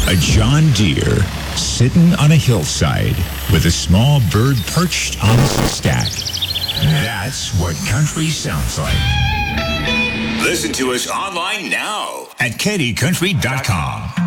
A John Deere sitting on a hillside with a small bird perched on a stack. That's what country sounds like. Listen to us online now at KDCountry.com.